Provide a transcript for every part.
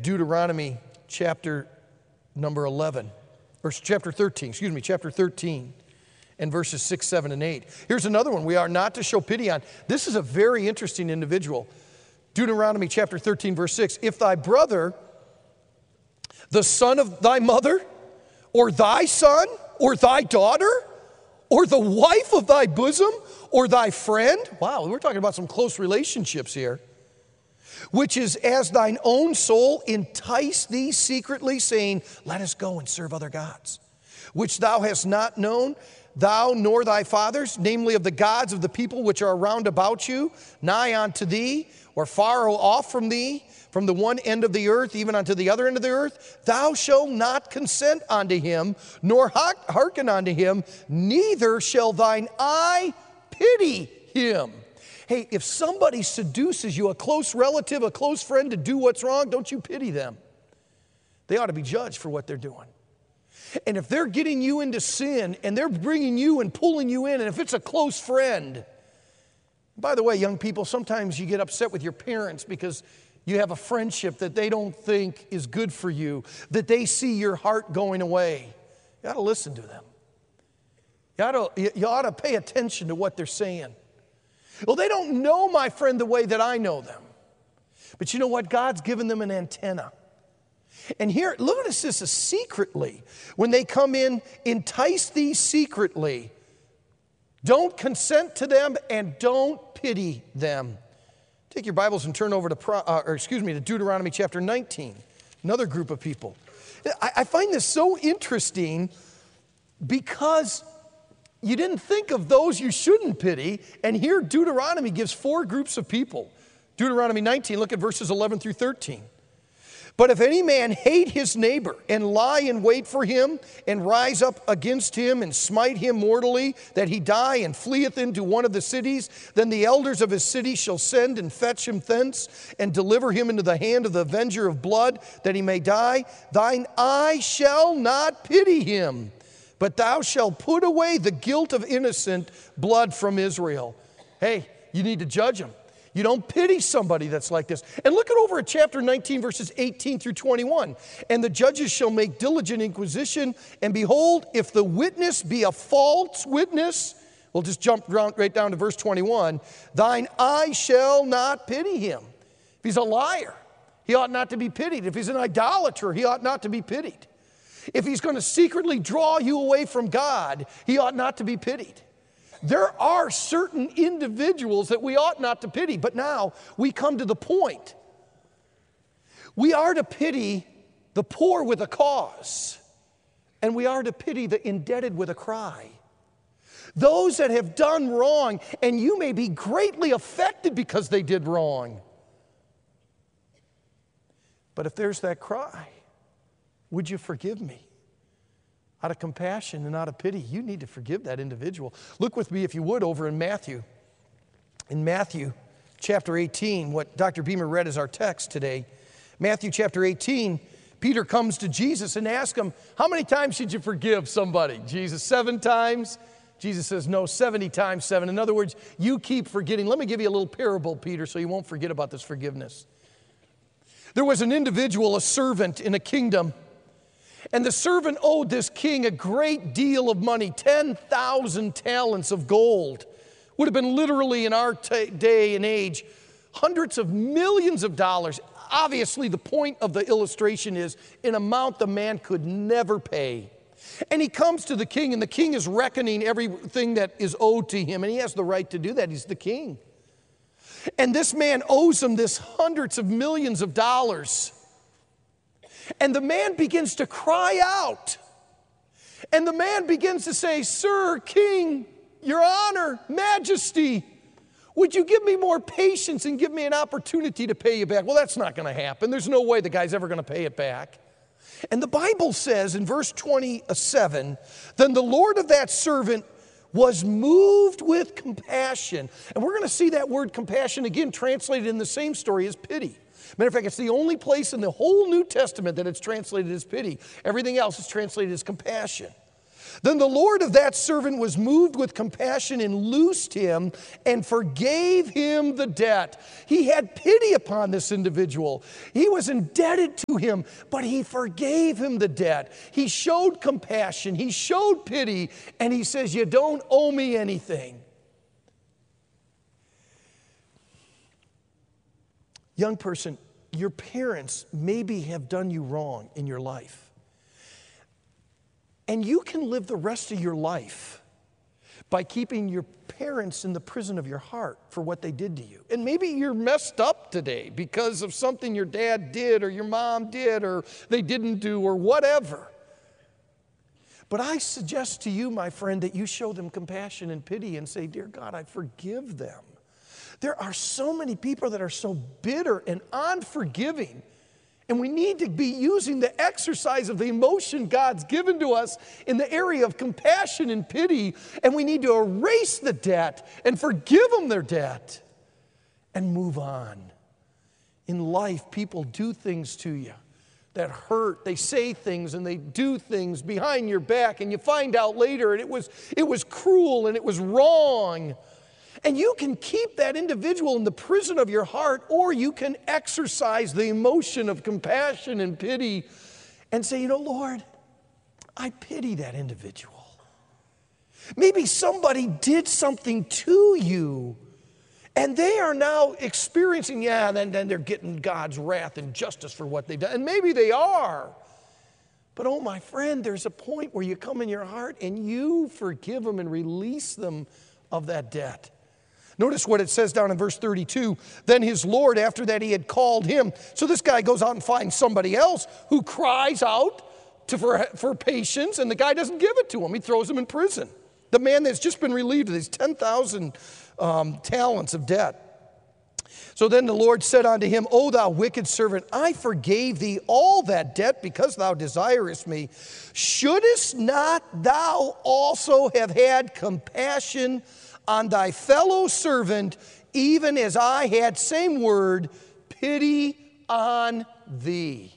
Deuteronomy chapter number 11, or chapter 13, chapter 13, and verses 6, 7, and 8. Here's another one we are not to show pity on. This is a very interesting individual. Deuteronomy chapter 13, verse 6. If thy brother, the son of thy mother, or thy son, or thy daughter, or the wife of thy bosom, or thy friend, wow, we're talking about some close relationships here, which is as thine own soul, entice thee secretly, saying, let us go and serve other gods, which thou hast not known, thou nor thy fathers, namely of the gods of the people which are round about you, nigh unto thee, or far off from thee, from the one end of the earth even unto the other end of the earth, thou shalt not consent unto him, nor hearken unto him, neither shall thine eye pity him. Hey, if somebody seduces you, a close relative, a close friend, to do what's wrong, don't you pity them. They ought to be judged for what they're doing. And if they're getting you into sin, and they're bringing you and pulling you in, and if it's a close friend, by the way, young people, sometimes you get upset with your parents because you have a friendship that they don't think is good for you, that they see your heart going away. You ought to listen to them. You ought to pay attention to what they're saying. Well, they don't know my friend the way that I know them. But you know what? God's given them an antenna. And here, notice this is secretly. When they come in, entice thee secretly. Don't consent to them and don't pity them. Take your Bibles and turn over to Deuteronomy chapter 19, another group of people. I find this so interesting because you didn't think of those you shouldn't pity, and here Deuteronomy gives four groups of people. Deuteronomy 19, look at verses 11 through 13. But if any man hate his neighbor and lie in wait for him and rise up against him and smite him mortally, that he die and fleeth into one of the cities, then the elders of his city shall send and fetch him thence and deliver him into the hand of the avenger of blood, that he may die. Thine eye shall not pity him, but thou shalt put away the guilt of innocent blood from Israel. Hey, you need to judge him. You don't pity somebody that's like this. And look at over at chapter 19, verses 18 through 21. And the judges shall make diligent inquisition, and behold, if the witness be a false witness, we'll just jump right down to verse 21, thine eye shall not pity him. If he's a liar, he ought not to be pitied. If he's an idolater, he ought not to be pitied. If he's going to secretly draw you away from God, he ought not to be pitied. There are certain individuals that we ought not to pity, but now we come to the point. We are to pity the poor with a cause, and we are to pity the indebted with a cry. Those that have done wrong, and you may be greatly affected because they did wrong. But if there's that cry, would you forgive me? Out of compassion and out of pity, you need to forgive that individual. Look with me, if you would, over in Matthew. In Matthew chapter 18, what Dr. Beamer read is our text today. Matthew chapter 18, Peter comes to Jesus and asks him, how many times should you forgive somebody? Jesus, 7 times? Jesus says, no, 70 times 7. In other words, you keep forgetting. Let me give you a little parable, Peter, so you won't forget about this forgiveness. There was an individual, a servant in a kingdom, and the servant owed this king a great deal of money, 10,000 talents of gold. Would have been literally in our day and age, hundreds of millions of dollars. Obviously, the point of the illustration is an amount the man could never pay. And he comes to the king, and the king is reckoning everything that is owed to him, and he has the right to do that. He's the king. And this man owes him this hundreds of millions of dollars. And the man begins to cry out. And the man begins to say, Sir, King, Your Honor, Majesty, would you give me more patience and give me an opportunity to pay you back? Well, that's not going to happen. There's no way the guy's ever going to pay it back. And the Bible says in verse 27, then the Lord of that servant was moved with compassion. And we're going to see that word compassion again translated in the same story as pity. Matter of fact, it's the only place in the whole New Testament that it's translated as pity. Everything else is translated as compassion. Then the Lord of that servant was moved with compassion and loosed him and forgave him the debt. He had pity upon this individual. He was indebted to him, but he forgave him the debt. He showed compassion. He showed pity, and he says, you don't owe me anything. Young person, your parents maybe have done you wrong in your life. And you can live the rest of your life by keeping your parents in the prison of your heart for what they did to you. And maybe you're messed up today because of something your dad did or your mom did or they didn't do or whatever. But I suggest to you, my friend, that you show them compassion and pity and say, dear God, I forgive them. There are so many people that are so bitter and unforgiving. And we need to be using the exercise of the emotion God's given to us in the area of compassion and pity. And we need to erase the debt and forgive them their debt and move on. In life, people do things to you that hurt. They say things and they do things behind your back. And you find out later and it was cruel and it was wrong. And you can keep that individual in the prison of your heart, or you can exercise the emotion of compassion and pity and say, you know, Lord, I pity that individual. Maybe somebody did something to you, and they are now experiencing, then they're getting God's wrath and justice for what they've done. And maybe they are. But oh, my friend, there's a point where you come in your heart and you forgive them and release them of that debt. Notice what it says down in verse 32. Then his Lord, after that he had called him. So this guy goes out and finds somebody else who cries out for patience, and the guy doesn't give it to him. He throws him in prison. The man that's just been relieved of these 10,000 talents of debt. So then the Lord said unto him, O thou wicked servant, I forgave thee all that debt because thou desirest me. Shouldest not thou also have had compassion on thy fellow servant, even as I had, same word, pity on thee?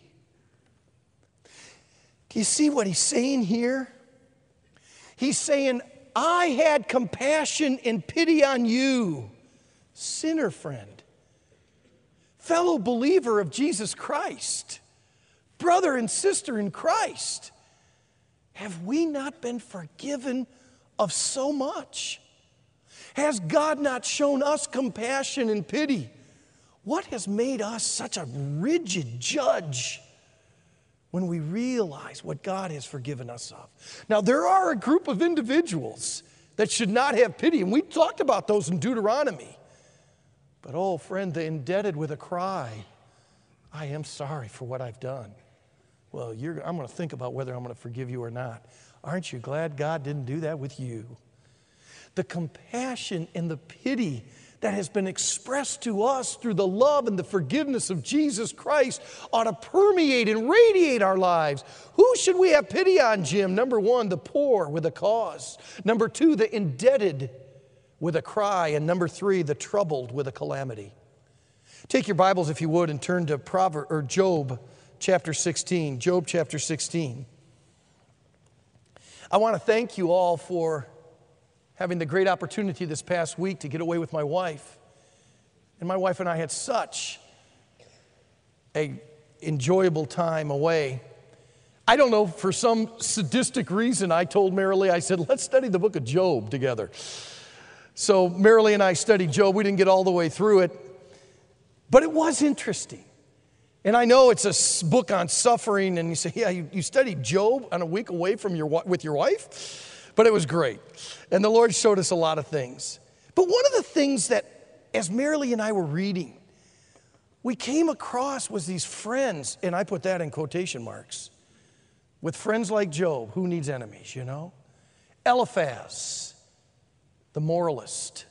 Do you see what he's saying here? He's saying, I had compassion and pity on you, sinner friend, fellow believer of Jesus Christ, brother and sister in Christ. Have we not been forgiven of so much? Has God not shown us compassion and pity? What has made us such a rigid judge when we realize what God has forgiven us of? Now, there are a group of individuals that should not have pity, and we talked about those in Deuteronomy. But, oh, friend, the indebted with a cry, I am sorry for what I've done. Well, I'm going to think about whether I'm going to forgive you or not. Aren't you glad God didn't do that with you? The compassion and the pity that has been expressed to us through the love and the forgiveness of Jesus Christ ought to permeate and radiate our lives. Who should we have pity on, Jim? Number one, the poor with a cause. Number two, the indebted with a cry. And number three, the troubled with a calamity. Take your Bibles, if you would, and turn to Job chapter 16. Job chapter 16. I want to thank you all for having the great opportunity this past week to get away with my wife. And my wife and I had such an enjoyable time away. I don't know, for some sadistic reason, I told Marilee, I said, let's study the book of Job together. So Marilee and I studied Job. We didn't get all the way through it, but it was interesting. And I know it's a book on suffering, and you say, yeah, you studied Job on a week away from with your wife? But it was great. And the Lord showed us a lot of things. But one of the things that, as Marilee and I were reading, we came across was these friends, and I put that in quotation marks, with friends like Job. Who needs enemies, you know? Eliphaz, the moralist.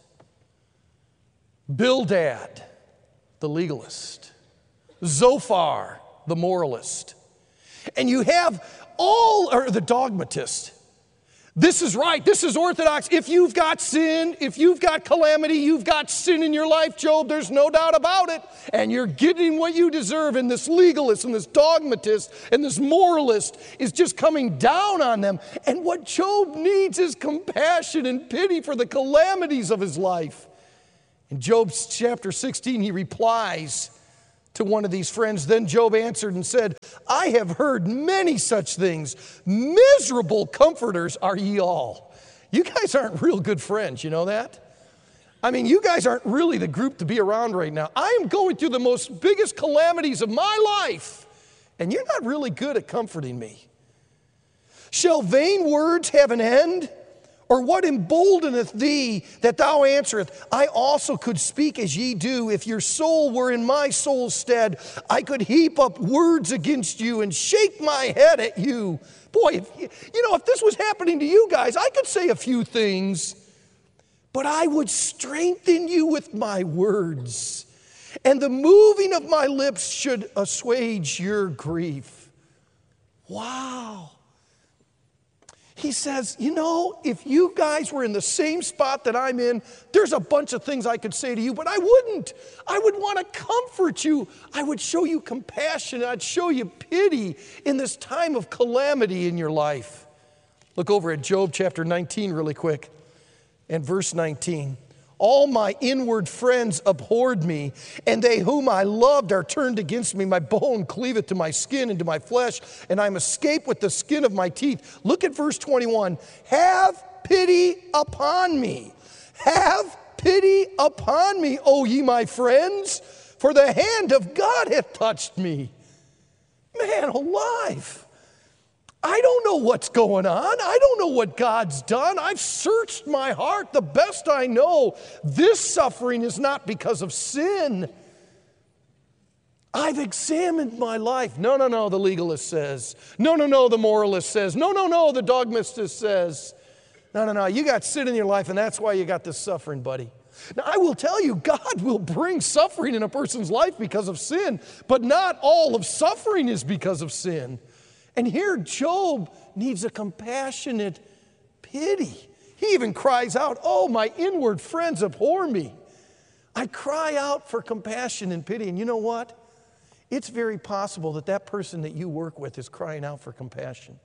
Bildad, the legalist. Zophar, the moralist. And you have the dogmatist. This is right. This is orthodox. If you've got sin, if you've got calamity, you've got sin in your life, Job, there's no doubt about it. And you're getting what you deserve. And this legalist and this dogmatist and this moralist is just coming down on them. And what Job needs is compassion and pity for the calamities of his life. In Job chapter 16, he replies to one of these friends. Then Job answered and said, I have heard many such things. Miserable comforters are ye all. You guys aren't real good friends, you know that? I mean, you guys aren't really the group to be around right now. I am going through the most biggest calamities of my life, and you're not really good at comforting me. Shall vain words have an end? Or what emboldeneth thee that thou answerest? I also could speak as ye do. If your soul were in my soul's stead, I could heap up words against you and shake my head at you. Boy, if this was happening to you guys, I could say a few things, but I would strengthen you with my words, and the moving of my lips should assuage your grief. Wow. He says, if you guys were in the same spot that I'm in, there's a bunch of things I could say to you, but I wouldn't. I would want to comfort you. I would show you compassion. I'd show you pity in this time of calamity in your life. Look over at Job chapter 19 really quick and verse 19. All my inward friends abhorred me, and they whom I loved are turned against me. My bone cleaveth to my skin and to my flesh, and I am escaped with the skin of my teeth. Look at verse 21. Have pity upon me. Have pity upon me, O ye my friends, for the hand of God hath touched me. Man alive. I don't know what's going on. I don't know what God's done. I've searched my heart the best I know. This suffering is not because of sin. I've examined my life. No, the legalist says. No, the moralist says. No, the dogmatist says. No, you got sin in your life, and that's why you got this suffering, buddy. Now, I will tell you, God will bring suffering in a person's life because of sin, but not all of suffering is because of sin. And here Job needs a compassionate pity. He even cries out, oh, my inward friends abhor me. I cry out for compassion and pity. And you know what? It's very possible that that person that you work with is crying out for compassion.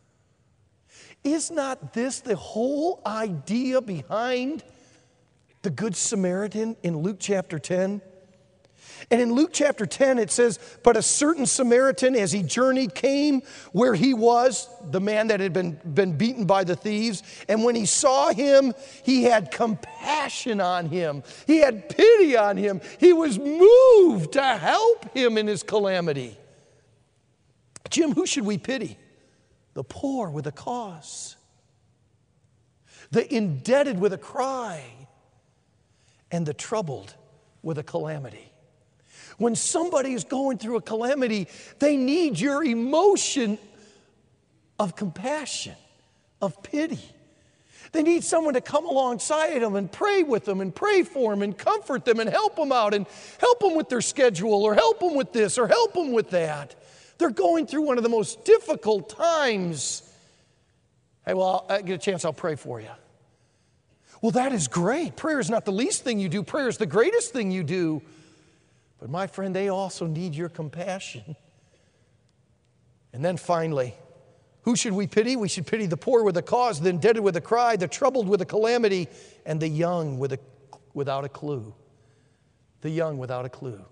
Is not this the whole idea behind the Good Samaritan in Luke chapter 10? And in Luke chapter 10, it says, but a certain Samaritan, as he journeyed, came where he was, the man that had been beaten by the thieves. And when he saw him, he had compassion on him. He had pity on him. He was moved to help him in his calamity. Jim, who should we pity? The poor with a cause, the indebted with a cry, and the troubled with a calamity. When somebody is going through a calamity, they need your emotion of compassion, of pity. They need someone to come alongside them and pray with them and pray for them and comfort them and help them out and help them with their schedule or help them with this or help them with that. They're going through one of the most difficult times. Hey, well, I get a chance, I'll pray for you. Well, that is great. Prayer is not the least thing you do. Prayer is the greatest thing you do. But my friend, they also need your compassion. And then finally, who should we pity? We should pity the poor with a cause, the indebted with a cry, the troubled with a calamity, and the young without a clue. The young without a clue.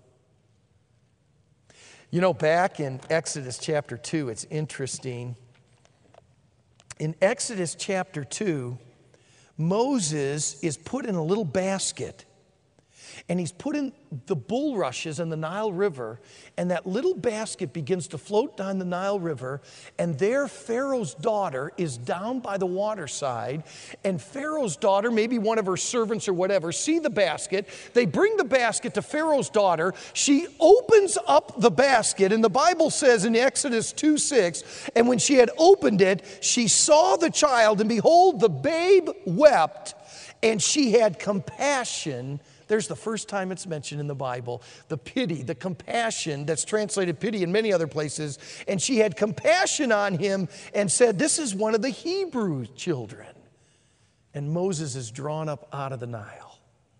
You know, back in Exodus chapter 2, it's interesting. In Exodus chapter 2, Moses is put in a little basket. And he's put in the bulrushes in the Nile River, and that little basket begins to float down the Nile River, and there Pharaoh's daughter is down by the waterside, and Pharaoh's daughter, maybe one of her servants or whatever, see the basket. They bring the basket to Pharaoh's daughter. She opens up the basket, and the Bible says in Exodus 2:6, and when she had opened it, she saw the child, and behold, the babe wept, and she had compassion There's the first time it's mentioned in the Bible. The pity, the compassion that's translated pity in many other places. And she had compassion on him and said, this is one of the Hebrew children. And Moses is drawn up out of the Nile.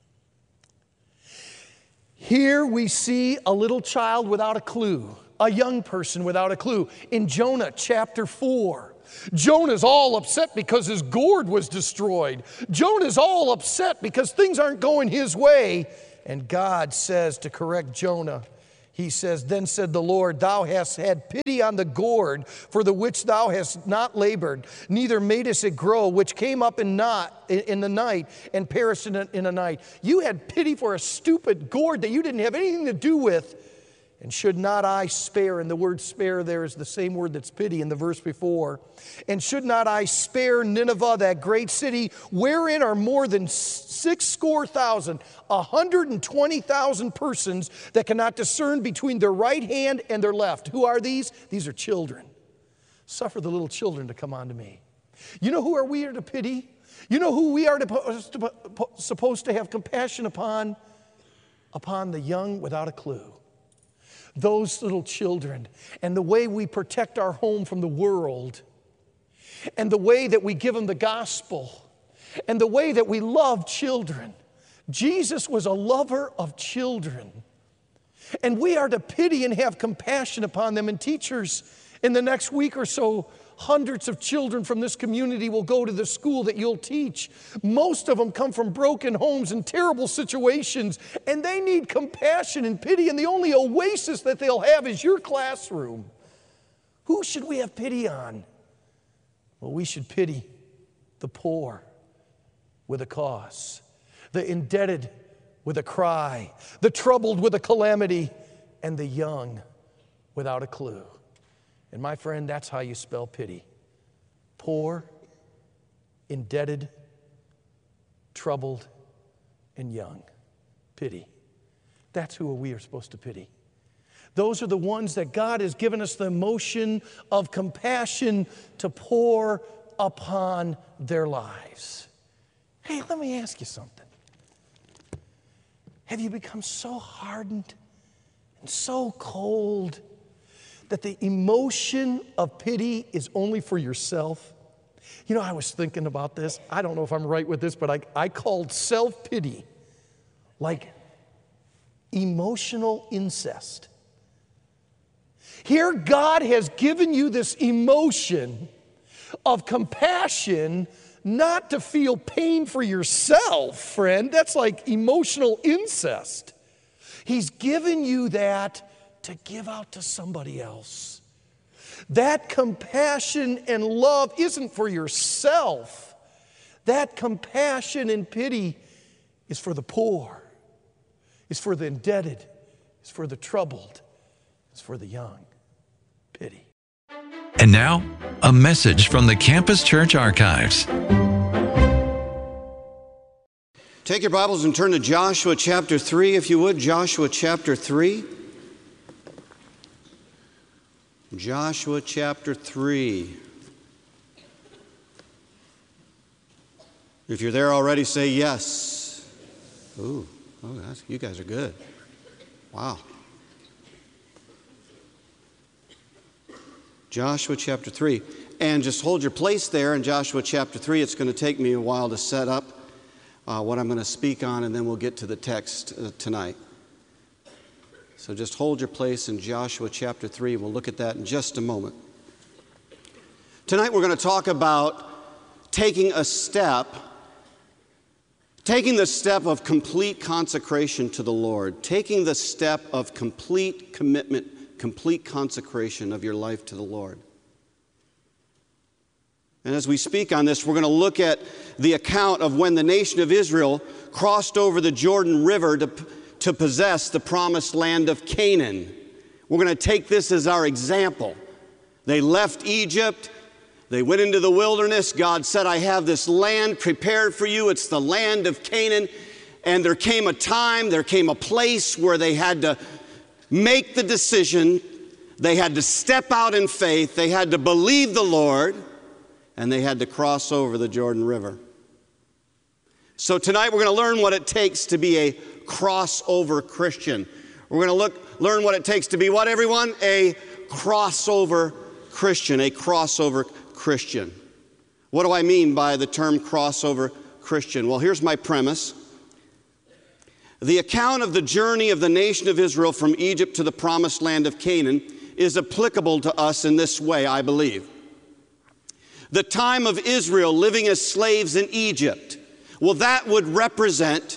Here we see a little child without a clue, a young person without a clue. In Jonah chapter 4, Jonah's all upset because his gourd was destroyed. Jonah's all upset because things aren't going his way. And God says to correct Jonah, he says, then said the Lord, thou hast had pity on the gourd for the which thou hast not labored, neither madest it grow, which came up in the night and perished in a night. You had pity for a stupid gourd that you didn't have anything to do with. And should not I spare, and the word spare there is the same word that's pity in the verse before. And should not I spare Nineveh, that great city, wherein are more than 60,000, 120,000 persons that cannot discern between their right hand and their left. Who are these? These are children. Suffer the little children to come unto me. You know who we are to pity? You know who we are supposed to have compassion upon? Upon the young without a clue. Those little children, and the way we protect our home from the world, and the way that we give them the gospel, and the way that we love children. Jesus was a lover of children. And we are to pity and have compassion upon them. And teachers, in the next week or so, hundreds of children from this community will go to the school that you'll teach. Most of them come from broken homes and terrible situations, and they need compassion and pity, and the only oasis that they'll have is your classroom. Who should we have pity on? Well, we should pity the poor with a cause, the indebted with a cry, the troubled with a calamity, and the young without a clue. And my friend, that's how you spell pity. Poor, indebted, troubled, and young. Pity. That's who we are supposed to pity. Those are the ones that God has given us the emotion of compassion to pour upon their lives. Hey, let me ask you something. Have you become so hardened and so cold that the emotion of pity is only for yourself? You know, I was thinking about this. I don't know if I'm right with this, but I called self-pity like emotional incest. Here, God has given you this emotion of compassion, not to feel pain for yourself, friend. That's like emotional incest. He's given you that to give out to somebody else. That compassion and love isn't for yourself. That compassion and pity is for the poor, is for the indebted, is for the troubled, is for the young. Pity. And now, a message from the Campus Church Archives. Take your Bibles and turn to Joshua chapter 3, if you would. Joshua chapter 3. Joshua chapter 3. If you're there already, say yes. Ooh, you guys are good. Wow. Joshua chapter 3. And just hold your place there in Joshua chapter 3. It's going to take me a while to set up what I'm going to speak on, and then we'll get to the text tonight. So just hold your place in Joshua chapter 3. We'll look at that in just a moment. Tonight we're going to talk about taking the step of complete consecration to the Lord, taking the step of complete commitment, complete consecration of your life to the Lord. And as we speak on this, we're going to look at the account of when the nation of Israel crossed over the Jordan River to possess the promised land of Canaan. We're going to take this as our example. They left Egypt. They went into the wilderness. God said, I have this land prepared for you. It's the land of Canaan. And there came a time, there came a place where they had to make the decision. They had to step out in faith. They had to believe the Lord. And they had to cross over the Jordan River. So tonight we're going to learn what it takes to be a crossover Christian. We're going to learn what it takes to be what, everyone? A crossover Christian, a crossover Christian. What do I mean by the term crossover Christian? Well, here's my premise. The account of the journey of the nation of Israel from Egypt to the promised land of Canaan is applicable to us in this way, I believe. The time of Israel living as slaves in Egypt, well, that would represent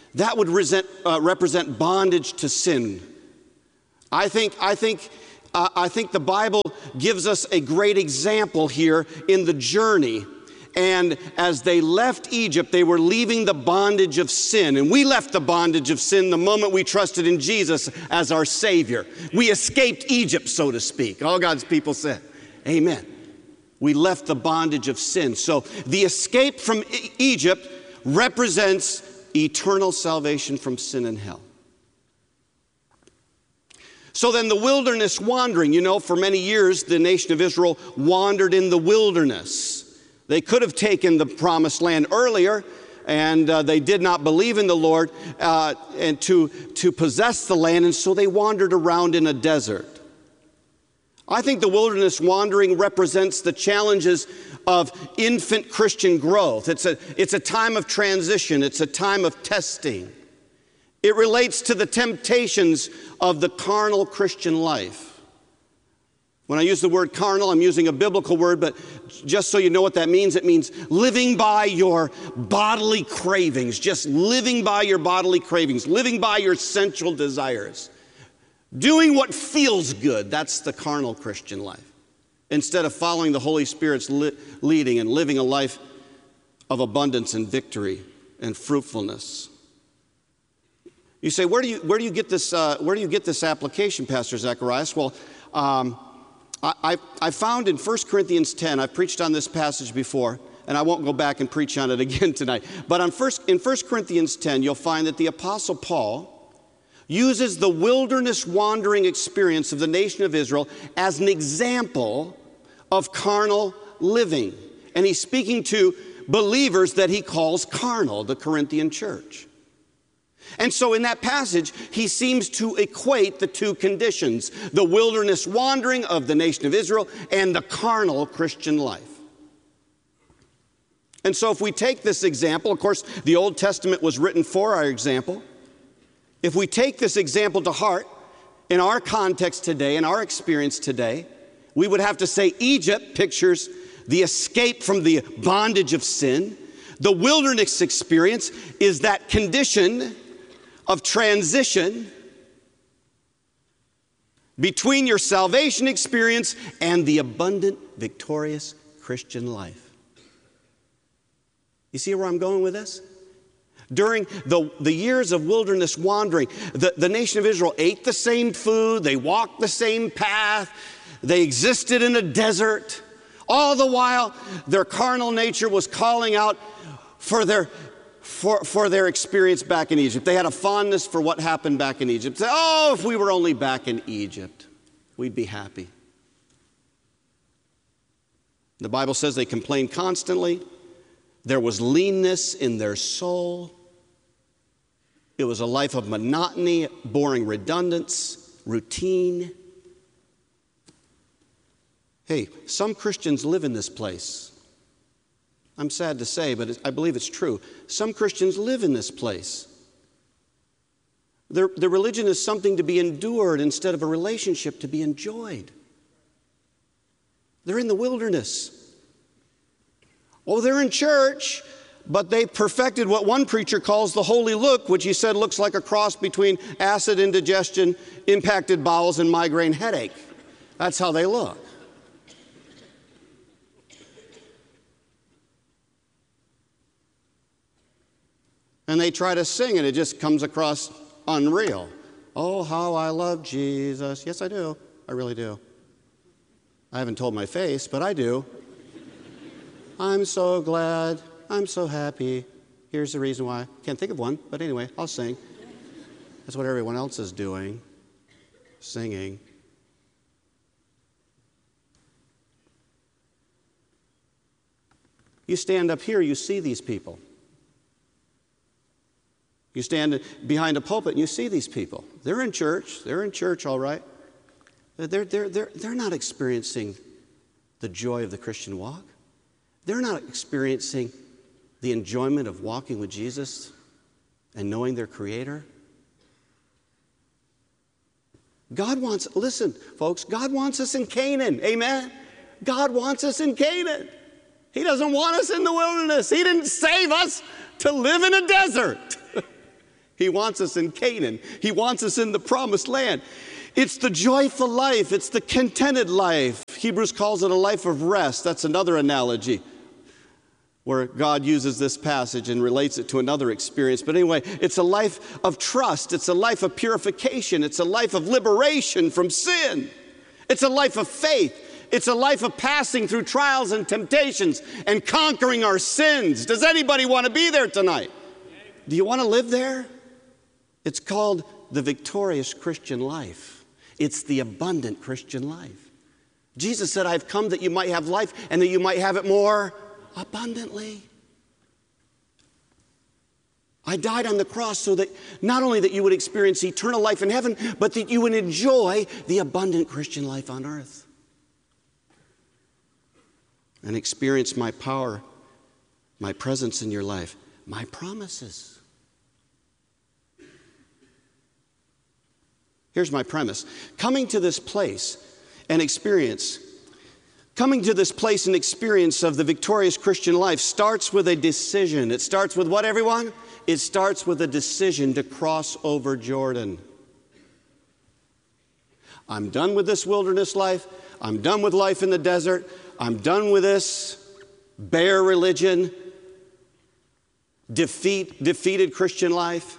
bondage to sin. I think the Bible gives us a great example here in the journey. And as they left Egypt, they were leaving the bondage of sin. And we left the bondage of sin the moment we trusted in Jesus as our Savior. We escaped Egypt, so to speak. All God's people said, amen. We left the bondage of sin. So the escape from Egypt represents eternal salvation from sin and hell. So then the wilderness wandering, for many years the nation of Israel wandered in the wilderness. They could have taken the promised land earlier, and they did not believe in the Lord and to possess the land, and so they wandered around in a desert. I think the wilderness wandering represents the challenges of infant Christian growth. It's a time of transition. It's a time of testing. It relates to the temptations of the carnal Christian life. When I use the word carnal, I'm using a biblical word, but just so you know what that means, it means living by your bodily cravings, just living by your bodily cravings, living by your sensual desires. Doing what feels good, that's the carnal Christian life. Instead of following the Holy Spirit's leading and living a life of abundance and victory and fruitfulness. You say, where do you get this application, Pastor Zacharias? Well, I found in 1 Corinthians 10, I've preached on this passage before, and I won't go back and preach on it again tonight. But in 1 Corinthians 10, you'll find that the Apostle Paul uses the wilderness wandering experience of the nation of Israel as an example of carnal living. And he's speaking to believers that he calls carnal, the Corinthian church. And so in that passage, he seems to equate the two conditions, the wilderness wandering of the nation of Israel and the carnal Christian life. And so if we take this example, of course, the Old Testament was written for our example. If we take this example to heart, in our context today, in our experience today, we would have to say Egypt pictures the escape from the bondage of sin. The wilderness experience is that condition of transition between your salvation experience and the abundant, victorious Christian life. You see where I'm going with this? During the years of wilderness wandering, the nation of Israel ate the same food, they walked the same path, they existed in a desert. All the while, their carnal nature was calling out for their experience back in Egypt. They had a fondness for what happened back in Egypt. Say, oh, if we were only back in Egypt, we'd be happy. The Bible says they complained constantly. There was leanness in their soul. It was a life of monotony, boring redundance, routine. Hey, some Christians live in this place. I'm sad to say, but I believe it's true. Some Christians live in this place. Their religion is something to be endured instead of a relationship to be enjoyed. They're in the wilderness. Oh, they're in church, but they perfected what one preacher calls the holy look, which he said looks like a cross between acid indigestion, impacted bowels, and migraine headache. That's how they look. And they try to sing, and it just comes across unreal. Oh, how I love Jesus. Yes, I do. I really do. I haven't told my face, but I do. I'm so glad. I'm so happy. Here's the reason why. Can't think of one, but anyway, I'll sing. That's what everyone else is doing, singing. You stand up here, you see these people. You stand behind a pulpit and you see these people. They're in church. They're in church, all right. They're not experiencing the joy of the Christian walk. They're not experiencing the enjoyment of walking with Jesus and knowing their Creator. Listen, folks, God wants us in Canaan. Amen? God wants us in Canaan. He doesn't want us in the wilderness. He didn't save us to live in a desert. He wants us in Canaan. He wants us in the promised land. It's the joyful life. It's the contented life. Hebrews calls it a life of rest. That's another analogy where God uses this passage and relates it to another experience. But anyway, it's a life of trust. It's a life of purification. It's a life of liberation from sin. It's a life of faith. It's a life of passing through trials and temptations and conquering our sins. Does anybody want to be there tonight? Do you want to live there? It's called the victorious Christian life. It's the abundant Christian life. Jesus said, I've come that you might have life and that you might have it more abundantly. I died on the cross so that not only that you would experience eternal life in heaven, but that you would enjoy the abundant Christian life on earth. And experience my power, my presence in your life, my promises. Here's my premise. Coming to this place and experience of the victorious Christian life starts with a decision. It starts with what, everyone? It starts with a decision to cross over Jordan. I'm done with this wilderness life. I'm done with life in the desert. I'm done with this bare religion, defeated Christian life.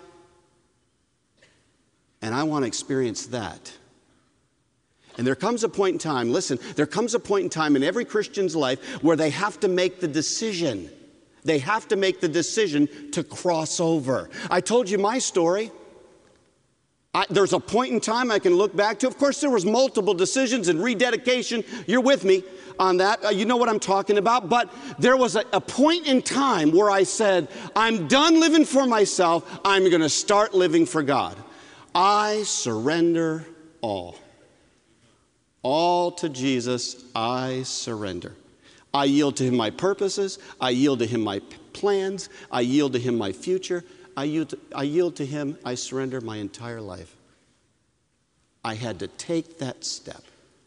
And I want to experience that. And there comes a point in time, listen, there comes a point in time in every Christian's life where they have to make the decision. They have to make the decision to cross over. I told you my story. There's a point in time I can look back to. Of course, there was multiple decisions and rededication. You're with me on that. You know what I'm talking about. But there was a point in time where I said, I'm done living for myself. I'm going to start living for God. I surrender all. All to Jesus, I surrender. I yield to Him my purposes. I yield to Him my plans. I yield to Him my future. I yield to Him. I surrender my entire life. I had to take that step.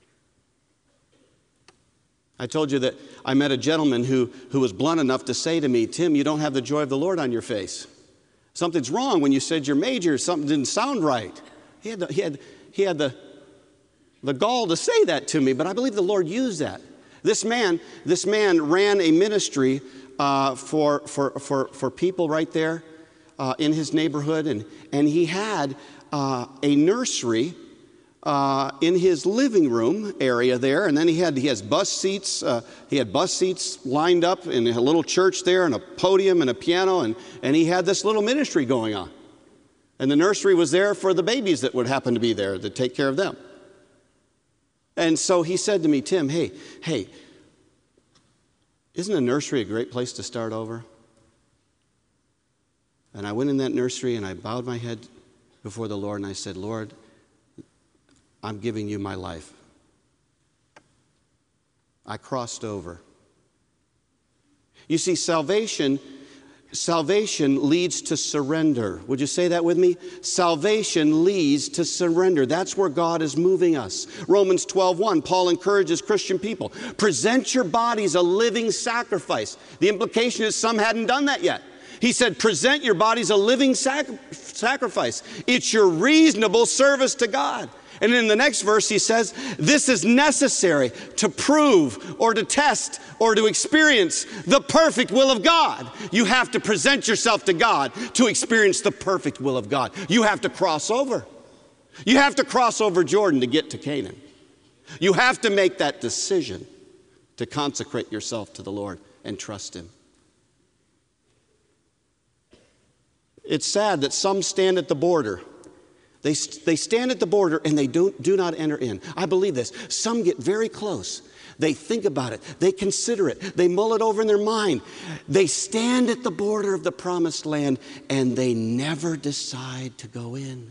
I told you that I met a gentleman who was blunt enough to say to me, Tim, you don't have the joy of the Lord on your face. Something's wrong when you said your major. Something didn't sound right. He had the gall to say that to me, but I believe the Lord used that. This man ran a ministry for people right there in his neighborhood, and he had a nursery in his living room area there, and then he has bus seats. He had bus seats lined up in a little church there, and a podium and a piano, and he had this little ministry going on. And the nursery was there for the babies that would happen to be there to take care of them. And so he said to me, Tim, hey, isn't a nursery a great place to start over? And I went in that nursery and I bowed my head before the Lord and I said, Lord, I'm giving you my life. I crossed over. You see, salvation leads to surrender. Would you say that with me? Salvation leads to surrender. That's where God is moving us. Romans 12:1, Paul encourages Christian people, present your bodies a living sacrifice. The implication is some hadn't done that yet. He said, present your bodies a living sacrifice. It's your reasonable service to God. And in the next verse, he says, this is necessary to prove or to test or to experience the perfect will of God. You have to present yourself to God to experience the perfect will of God. You have to cross over. You have to cross over Jordan to get to Canaan. You have to make that decision to consecrate yourself to the Lord and trust Him. It's sad that some stand at the border They stand at the border and they do not enter in. I believe this. Some get very close. They think about it. They consider it. They mull it over in their mind. They stand at the border of the promised land and they never decide to go in.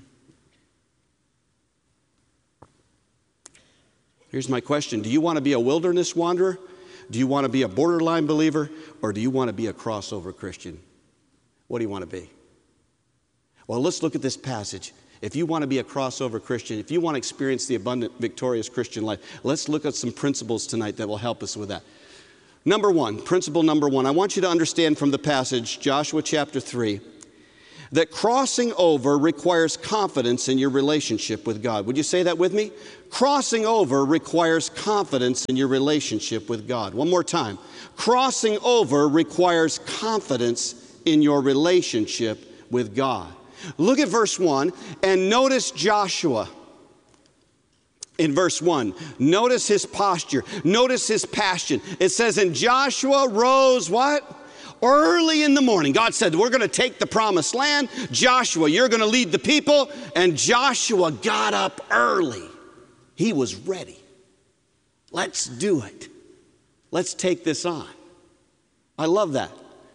Here's my question. Do you want to be a wilderness wanderer? Do you want to be a borderline believer? Or do you want to be a crossover Christian? What do you want to be? Well, let's look at this passage. If you want to be a crossover Christian, if you want to experience the abundant, victorious Christian life, let's look at some principles tonight that will help us with that. Number one, principle number one, I want you to understand from the passage, Joshua chapter 3, that crossing over requires confidence in your relationship with God. Would you say that with me? Crossing over requires confidence in your relationship with God. One more time. Crossing over requires confidence in your relationship with God. Look at verse 1 and notice Joshua. In verse 1, notice his posture. Notice his passion. It says, and Joshua rose what? Early in the morning. God said, we're going to take the promised land. Joshua, you're going to lead the people. And Joshua got up early. He was ready. Let's do it. Let's take this on. I love that.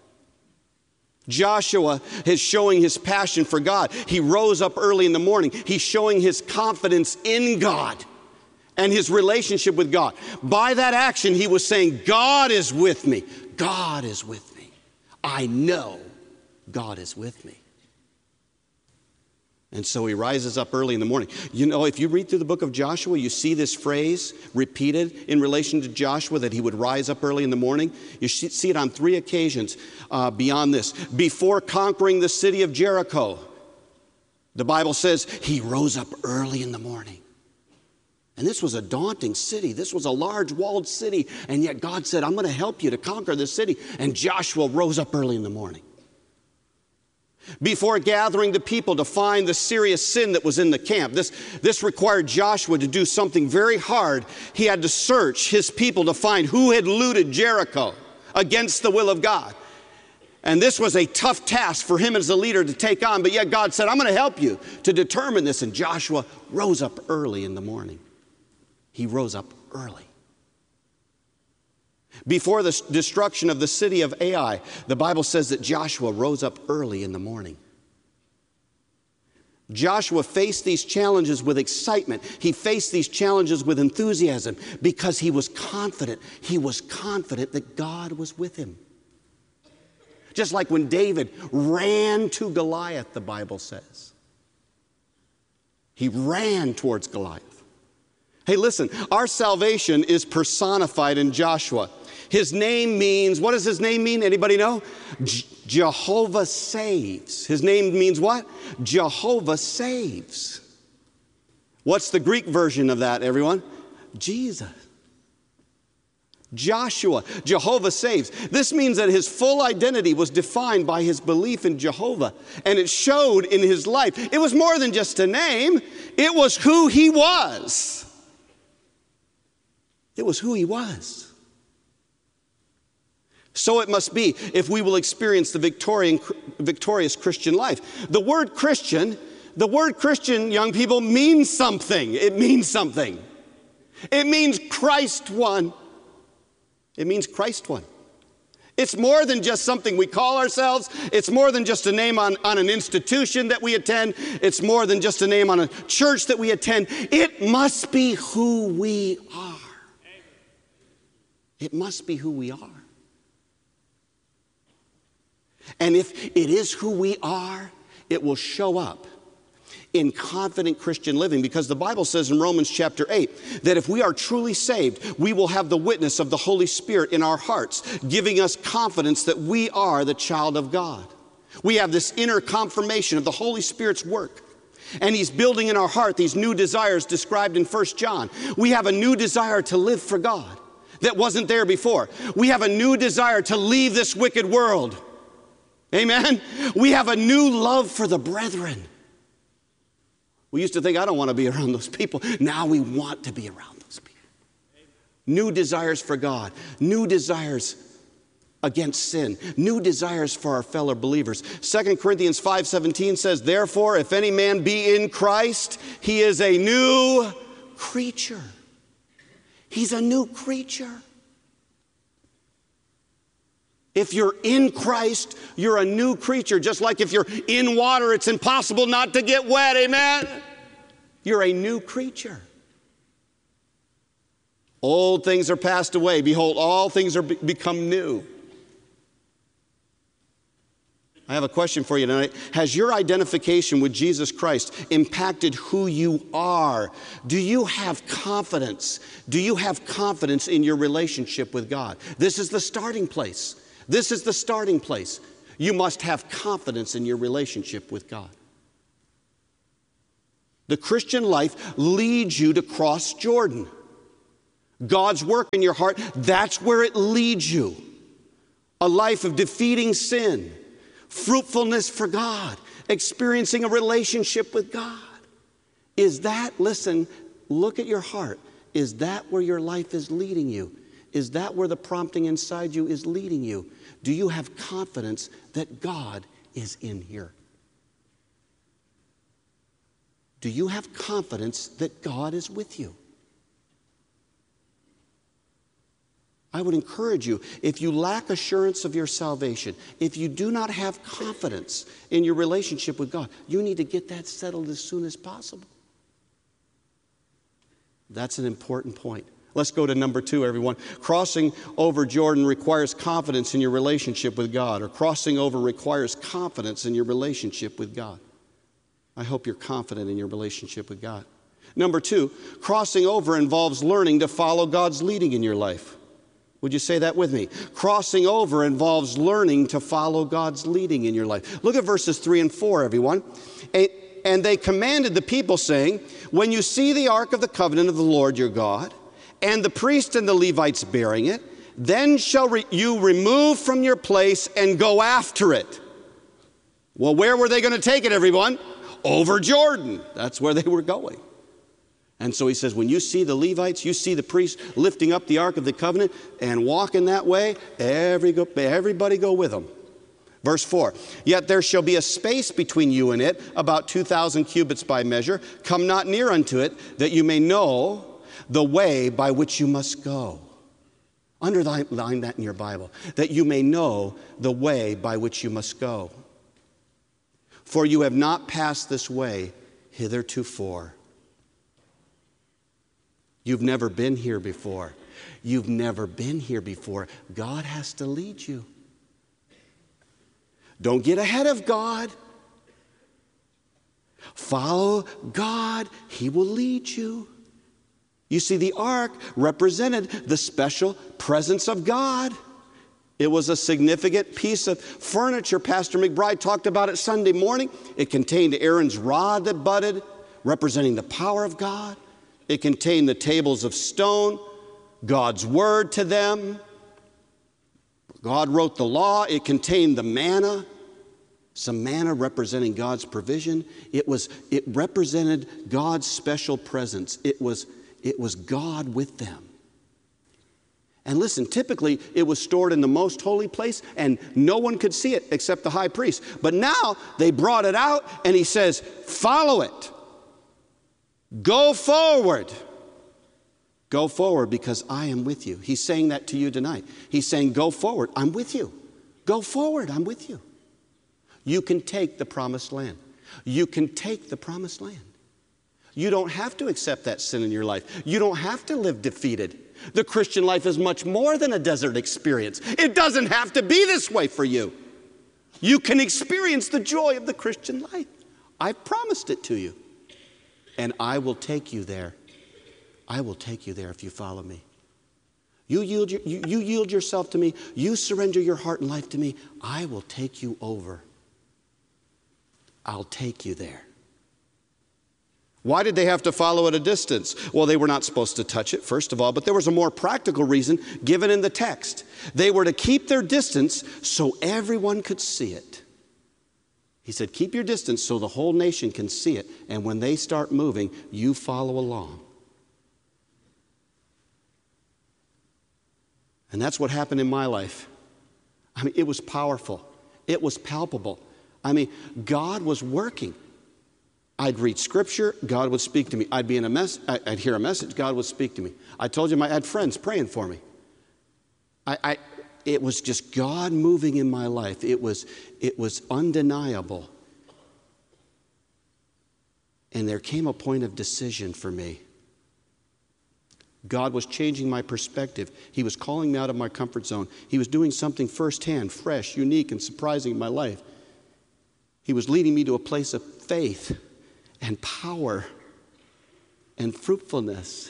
Joshua is showing his passion for God. He rose up early in the morning. He's showing his confidence in God and his relationship with God. By that action, he was saying, God is with me. God is with me. I know God is with me. And so he rises up early in the morning. You know, if you read through the book of Joshua, you see this phrase repeated in relation to Joshua, that he would rise up early in the morning. You see it on 3 occasions beyond this. Before conquering the city of Jericho, the Bible says he rose up early in the morning. And this was a daunting city. This was a large walled city. And yet God said, I'm going to help you to conquer this city. And Joshua rose up early in the morning. Before gathering the people to find the serious sin that was in the camp. This required Joshua to do something very hard. He had to search his people to find who had looted Jericho against the will of God. And this was a tough task for him as a leader to take on, but yet God said, I'm going to help you to determine this. And Joshua rose up early in the morning. He rose up early. Before the destruction of the city of Ai, the Bible says that Joshua rose up early in the morning. Joshua faced these challenges with excitement. He faced these challenges with enthusiasm because he was confident. He was confident that God was with him. Just like when David ran to Goliath, the Bible says. He ran towards Goliath. Hey, listen, our salvation is personified in Joshua. His name means, what does his name mean? Anybody know? Jehovah saves. His name means what? Jehovah saves. What's the Greek version of that, everyone? Jesus. Joshua, Jehovah saves. This means that his full identity was defined by his belief in Jehovah, and it showed in his life. It was more than just a name. It was who he was. It was who he was. So it must be if we will experience the victorious Christian life. The word Christian, young people, means something. It means something. It means Christ one. It means Christ one. It's more than just something we call ourselves. It's more than just a name on an institution that we attend. It's more than just a name on a church that we attend. It must be who we are. It must be who we are. And if it is who we are, it will show up in confident Christian living, because the Bible says in Romans chapter 8 that if we are truly saved, we will have the witness of the Holy Spirit in our hearts, giving us confidence that we are the child of God. We have this inner confirmation of the Holy Spirit's work. And he's building in our heart these new desires described in 1 John. We have a new desire to live for God that wasn't there before. We have a new desire to leave this wicked world. Amen? We have a new love for the brethren. We used to think, I don't want to be around those people. Now we want to be around those people. New desires for God. New desires against sin, new desires for our fellow believers. 2 Corinthians 5:17 says, therefore, if any man be in Christ, he is a new creature. He's a new creature. If you're in Christ, you're a new creature. Just like if you're in water, it's impossible not to get wet, amen? You're a new creature. Old things are passed away. Behold, all things are become new. I have a question for you tonight. Has your identification with Jesus Christ impacted who you are? Do you have confidence? Do you have confidence in your relationship with God? This is the starting place. This is the starting place. You must have confidence in your relationship with God. The Christian life leads you to cross Jordan. God's work in your heart, that's where it leads you. A life of defeating sin, fruitfulness for God, experiencing a relationship with God. Is that, listen, look at your heart. Is that where your life is leading you? Is that where the prompting inside you is leading you? Do you have confidence that God is in here? Do you have confidence that God is with you? I would encourage you, if you lack assurance of your salvation, if you do not have confidence in your relationship with God, you need to get that settled as soon as possible. That's an important point. Let's go to number 2, everyone. Crossing over Jordan requires confidence in your relationship with God, or crossing over requires confidence in your relationship with God. I hope you're confident in your relationship with God. Number 2, crossing over involves learning to follow God's leading in your life. Would you say that with me? Crossing over involves learning to follow God's leading in your life. Look at verses 3 and 4, everyone. And they commanded the people, saying, when you see the ark of the covenant of the Lord your God, and the priest and the Levites bearing it, then shall you remove from your place and go after it. Well, where were they going to take it, everyone? Over Jordan. That's where they were going. And so he says, when you see the Levites, you see the priests lifting up the Ark of the Covenant and walking that way, everybody go with them. Verse 4, yet there shall be a space between you and it, about 2,000 cubits by measure. Come not near unto it, that you may know the way by which you must go. Underline that in your Bible, that you may know the way by which you must go. For you have not passed this way hitherto. You've never been here before. You've never been here before. God has to lead you. Don't get ahead of God. Follow God. He will lead you. You see, the ark represented the special presence of God. It was a significant piece of furniture. Pastor McBride talked about it Sunday morning. It contained Aaron's rod that budded, representing the power of God. It contained the tables of stone, God's word to them. God wrote the law. It contained the manna, some manna representing God's provision. It represented God's special presence. It was God with them. And listen, typically it was stored in the most holy place and no one could see it except the high priest. But now they brought it out and he says, follow it. Go forward. Go forward because I am with you. He's saying that to you tonight. He's saying, go forward. I'm with you. Go forward. I'm with you. You can take the promised land. You can take the promised land. You don't have to accept that sin in your life. You don't have to live defeated. The Christian life is much more than a desert experience. It doesn't have to be this way for you. You can experience the joy of the Christian life. I've promised it to you. And I will take you there. I will take you there if you follow me. You yield yourself to me. You surrender your heart and life to me. I will take you over. I'll take you there. Why did they have to follow at a distance? Well, they were not supposed to touch it, first of all, but there was a more practical reason given in the text. They were to keep their distance so everyone could see it. He said, keep your distance so the whole nation can see it, and when they start moving, you follow along. And that's what happened in my life. I mean, it was powerful. It was palpable. I mean, God was working. I'd read scripture, God would speak to me. I'd hear a message, God would speak to me. I told you I had friends praying for me. It was just God moving in my life. It was undeniable. And there came a point of decision for me. God was changing my perspective. He was calling me out of my comfort zone. He was doing something firsthand, fresh, unique, and surprising in my life. He was leading me to a place of faith and power and fruitfulness.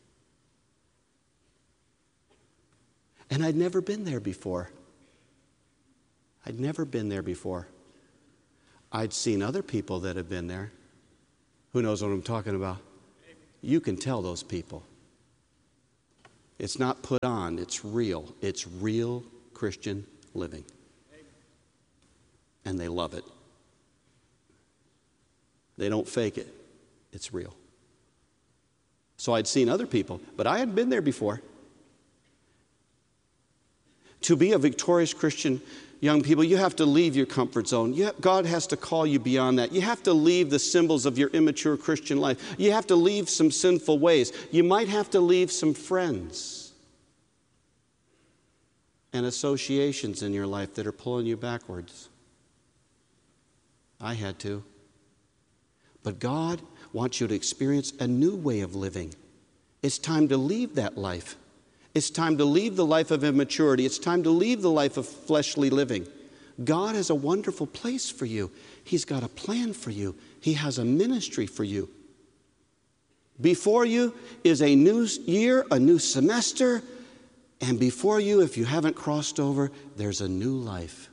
And I'd never been there before. I'd never been there before. I'd seen other people that have been there. Who knows what I'm talking about? You can tell those people. It's not put on, it's real. It's real Christian living. And they love it. They don't fake it. It's real. So I'd seen other people, but I hadn't been there before. To be a victorious Christian, young people, you have to leave your comfort zone. God has to call you beyond that. You have to leave the symbols of your immature Christian life. You have to leave some sinful ways. You might have to leave some friends and associations in your life that are pulling you backwards. I had to. But God wants you to experience a new way of living. It's time to leave that life. It's time to leave the life of immaturity. It's time to leave the life of fleshly living. God has a wonderful place for you. He's got a plan for you. He has a ministry for you. Before you is a new year, a new semester, and before you, if you haven't crossed over, there's a new life.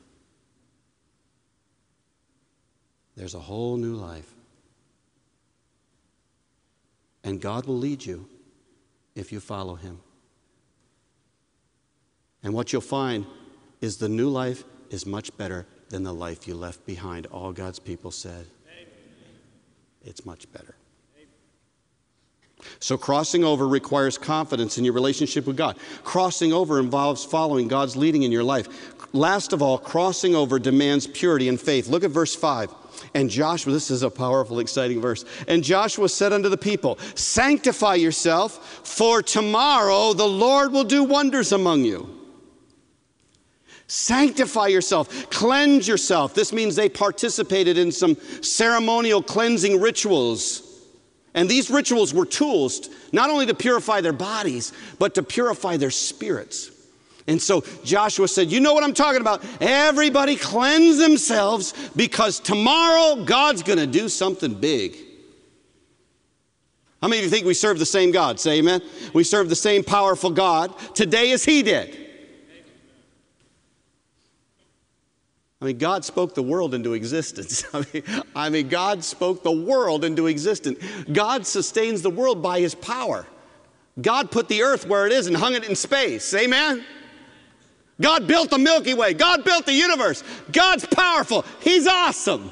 There's a whole new life. And God will lead you if you follow Him. And what you'll find is the new life is much better than the life you left behind. All God's people said. Amen. It's much better. Amen. So crossing over requires confidence in your relationship with God. Crossing over involves following God's leading in your life. Last of all, crossing over demands purity and faith. Look at verse 5. And Joshua, this is a powerful, exciting verse. And Joshua said unto the people, sanctify yourself, for tomorrow the Lord will do wonders among you. Sanctify yourself, cleanse yourself. This means they participated in some ceremonial cleansing rituals. And these rituals were tools not only to purify their bodies, but to purify their spirits. And so Joshua said, you know what I'm talking about. Everybody cleanse themselves because tomorrow God's going to do something big. How many of you think we serve the same God? Say amen. We serve the same powerful God today as He did. I mean, God spoke the world into existence. I mean, God spoke the world into existence. God sustains the world by His power. God put the earth where it is and hung it in space. Amen? God built the Milky Way. God built the universe. God's powerful. He's awesome.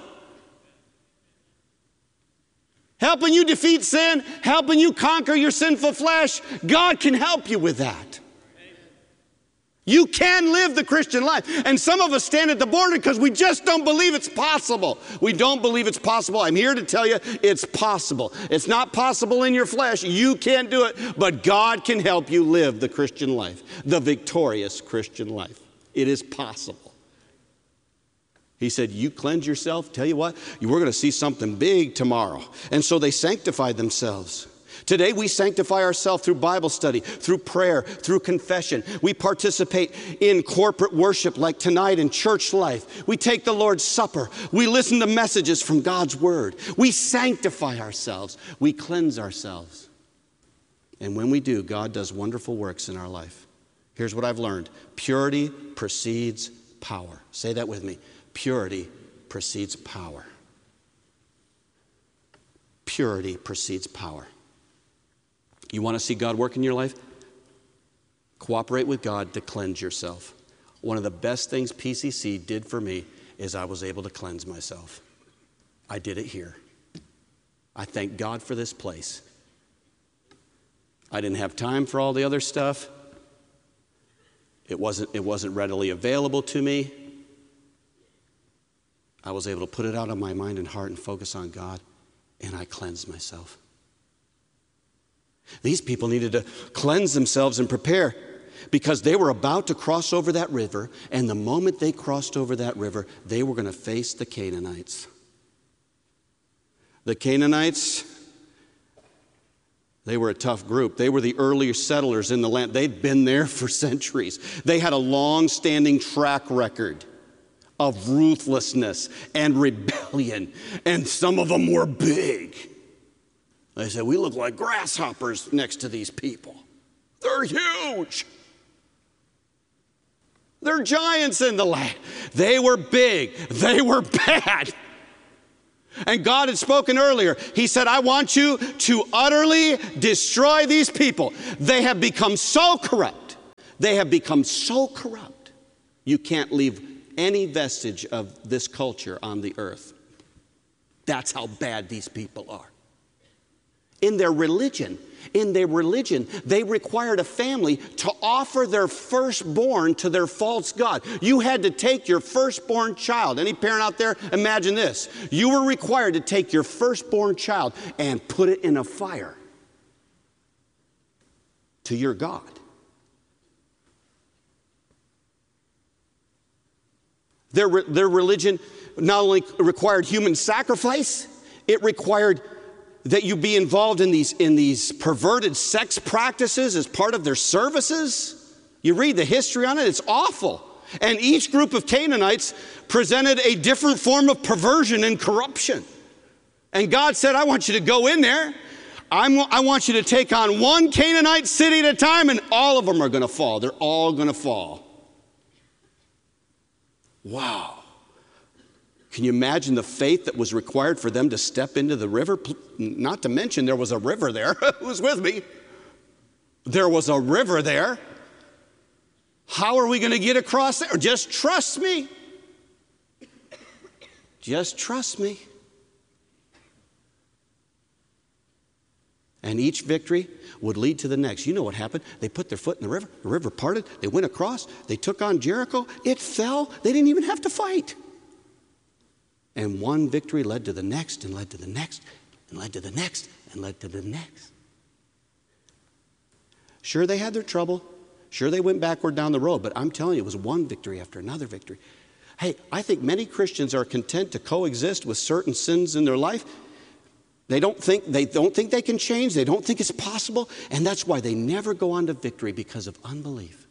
Helping you defeat sin, helping you conquer your sinful flesh. God can help you with that. You can live the Christian life. And some of us stand at the border because we just don't believe it's possible. We don't believe it's possible. I'm here to tell you it's possible. It's not possible in your flesh. You can't do it. But God can help you live the Christian life, the victorious Christian life. It is possible. He said, you cleanse yourself. Tell you what, we're going to see something big tomorrow. And so they sanctified themselves. Today we sanctify ourselves through Bible study, through prayer, through confession. We participate in corporate worship like tonight in church life. We take the Lord's Supper. We listen to messages from God's Word. We sanctify ourselves. We cleanse ourselves. And when we do, God does wonderful works in our life. Here's what I've learned. Purity precedes power. Say that with me. Purity precedes power. Purity precedes power. You want to see God work in your life? Cooperate with God to cleanse yourself. One of the best things PCC did for me is I was able to cleanse myself. I did it here. I thank God for this place. I didn't have time for all the other stuff. It wasn't readily available to me. I was able to put it out of my mind and heart and focus on God, and I cleansed myself. These people needed to cleanse themselves and prepare because they were about to cross over that river, and the moment they crossed over that river, they were going to face the Canaanites. The Canaanites, they were a tough group. They were the earlier settlers in the land. They'd been there for centuries. They had a long-standing track record of ruthlessness and rebellion, and some of them were big. They said, we look like grasshoppers next to these people. They're huge. They're giants in the land. They were big. They were bad. And God had spoken earlier. He said, I want you to utterly destroy these people. They have become so corrupt. They have become so corrupt. You can't leave any vestige of this culture on the earth. That's how bad these people are. In their religion, they required a family to offer their firstborn to their false god. You had to take your firstborn child. Any parent out there, imagine this. You were required to take your firstborn child and put it in a fire to your god. Their religion not only required human sacrifice, it required that you be involved in these perverted sex practices as part of their services. You read the history on it, it's awful. And each group of Canaanites presented a different form of perversion and corruption. And God said, I want you to go in there. I want you to take on one Canaanite city at a time, and all of them are going to fall. They're all going to fall. Wow. Can you imagine the faith that was required for them to step into the river? Not to mention there was a river there. Who's with me? There was a river there. How are we going to get across there? Just trust me. Just trust me. And each victory would lead to the next. You know what happened? They put their foot in the river parted, they went across, they took on Jericho, it fell, they didn't even have to fight. And one victory led to the next, and led to the next, and led to the next, and led to the next. Sure, they had their trouble. Sure, they went backward down the road, but I'm telling you, it was one victory after another victory. Hey, I think many Christians are content to coexist with certain sins in their life. They don't think they can change. They don't think it's possible, and that's why they never go on to victory, because of unbelief.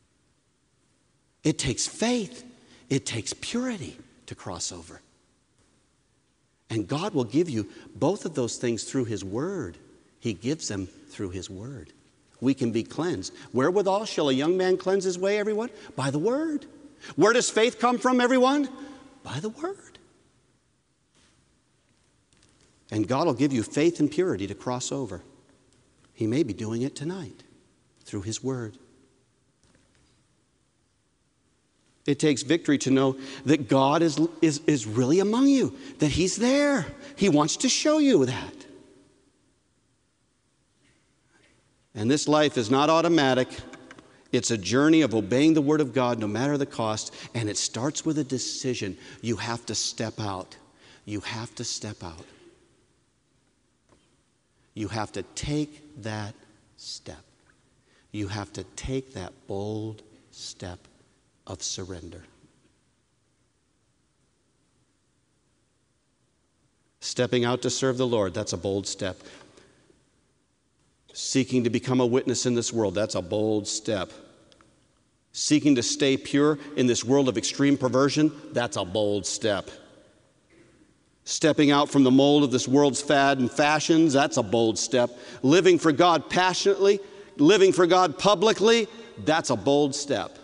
It takes faith. It takes purity to cross over. And God will give you both of those things through His Word. He gives them through His Word. We can be cleansed. Wherewithal shall a young man cleanse his way, everyone? By the Word. Where does faith come from, everyone? By the Word. And God will give you faith and purity to cross over. He may be doing it tonight through His Word. It takes victory to know that God is really among you, that He's there. He wants to show you that. And this life is not automatic. It's a journey of obeying the Word of God no matter the cost, and it starts with a decision. You have to step out. You have to step out. You have to take that step. You have to take that bold step of surrender. Stepping out to serve the Lord, that's a bold step. Seeking to become a witness in this world, that's a bold step. Seeking to stay pure in this world of extreme perversion, that's a bold step. Stepping out from the mold of this world's fad and fashions, that's a bold step. Living for God passionately, living for God publicly, that's a bold step.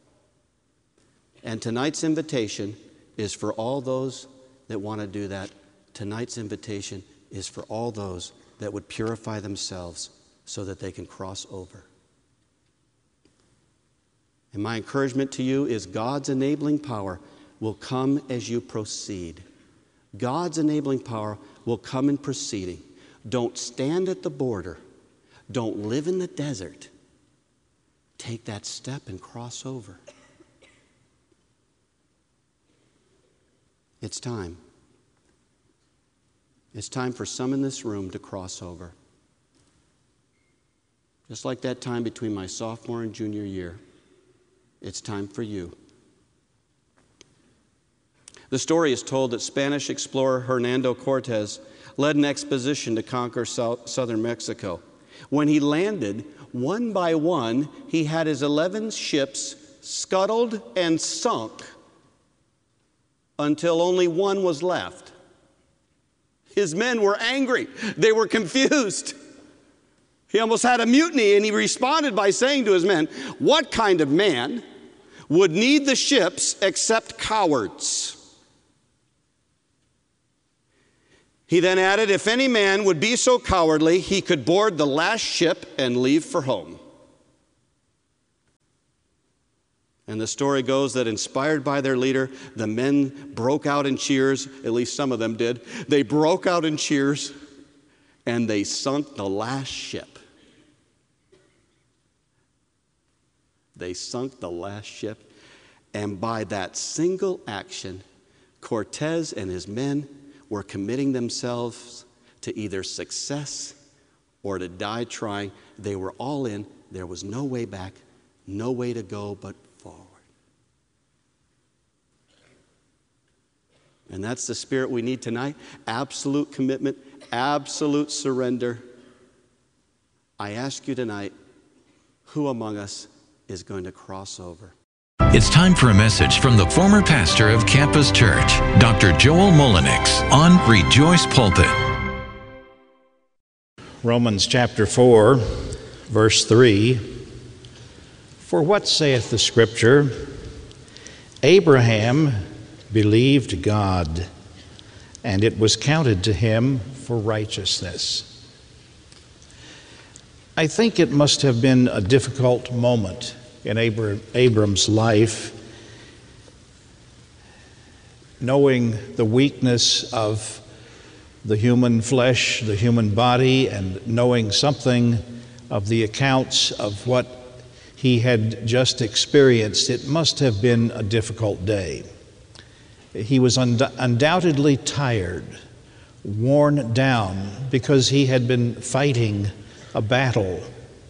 And tonight's invitation is for all those that want to do that. Tonight's invitation is for all those that would purify themselves so that they can cross over. And my encouragement to you is God's enabling power will come as you proceed. God's enabling power will come in proceeding. Don't stand at the border. Don't live in the desert. take that step and cross over. It's time. It's time for some in this room to cross over. Just like that time between my sophomore and junior year, it's time for you. The story is told that Spanish explorer Hernando Cortez led an expedition to conquer southern Mexico. When he landed, one by one, he had his 11 ships scuttled and sunk until only one was left. His men were angry. They were confused. He almost had a mutiny, and he responded by saying to his men, "What kind of man would need the ships except cowards?" He then added, "If any man would be so cowardly, he could board the last ship and leave for home." And the story goes that inspired by their leader, the men broke out in cheers, at least some of them did. They broke out in cheers, and they sunk the last ship. They sunk the last ship, and by that single action, Cortez and his men were committing themselves to either success or to die trying. They were all in. There was no way back, no way to go but forward. And that's the spirit we need tonight. Absolute commitment, absolute surrender. I ask you tonight, who among us is going to cross over? It's time for a message from the former pastor of Campus Church, Dr. Joel Mullenix, on Rejoice Pulpit. Romans chapter 4, verse 3. For what saith the Scripture? Abraham believed God, and it was counted to him for righteousness. I think it must have been a difficult moment in Abram's life, knowing the weakness of the human flesh, the human body, and knowing something of the accounts of what he had just experienced. It must have been a difficult day. He was undoubtedly tired, worn down, because he had been fighting a battle.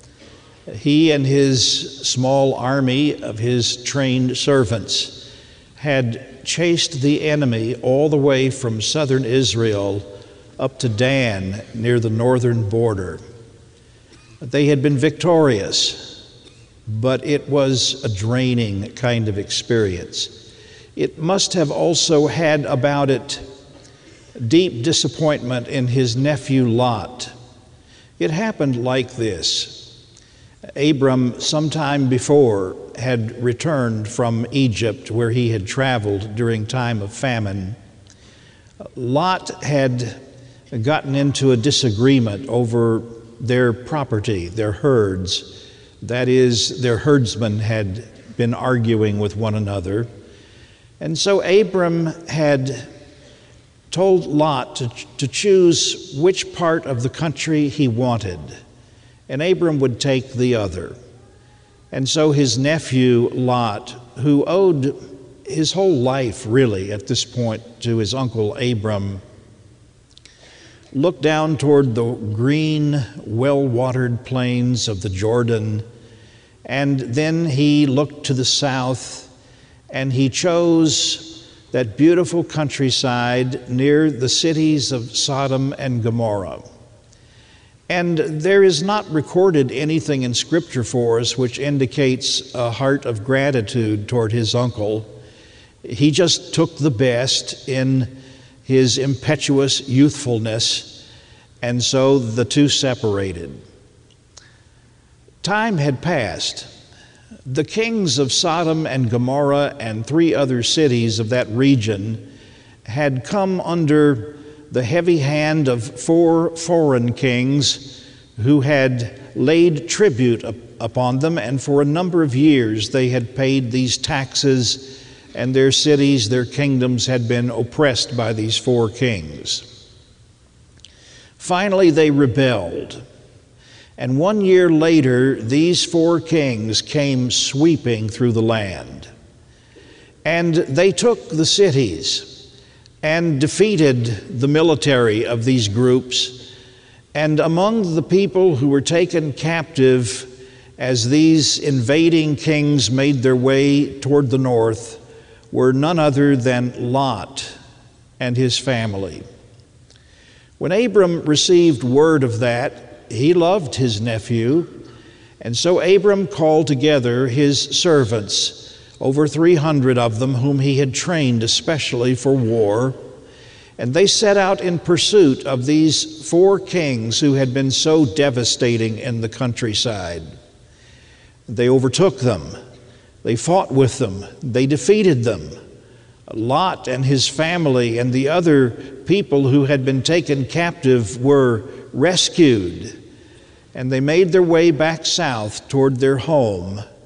He and his small army of his trained servants had chased the enemy all the way from southern Israel up to Dan near the northern border. They had been victorious, but it was a draining kind of experience. It must have also had about it deep disappointment in his nephew Lot. It happened like this. Abram, sometime before, had returned from Egypt, where he had traveled during time of famine. Lot had gotten into a disagreement over their property, their herds. That is, their herdsmen had been arguing with one another. And so Abram had told Lot to choose which part of the country he wanted, and Abram would take the other. And so his nephew Lot, who owed his whole life really at this point to his uncle Abram, looked down toward the green, well-watered plains of the Jordan, and then he looked to the south, and he chose that beautiful countryside near the cities of Sodom and Gomorrah. And there is not recorded anything in Scripture for us which indicates a heart of gratitude toward his uncle. He just took the best in his impetuous youthfulness, and so the two separated. Time had passed. The kings of Sodom and Gomorrah and 3 other cities of that region had come under the heavy hand of 4 foreign kings who had laid tribute upon them, and for a number of years they had paid these taxes, and their cities, their kingdoms had been oppressed by these 4 kings. Finally, they rebelled, And 1 year later, these 4 kings came sweeping through the land. And they took the cities and defeated the military of these groups. And among the people who were taken captive as these invading kings made their way toward the north were none other than Lot and his family. When Abram received word of that, he loved his nephew, and so Abram called together his servants, over 300 of them whom he had trained especially for war, and they set out in pursuit of these 4 kings who had been so devastating in the countryside. They overtook them. They fought with them. They defeated them. Lot and his family and the other people who had been taken captive were rescued, and they made their way back south toward their home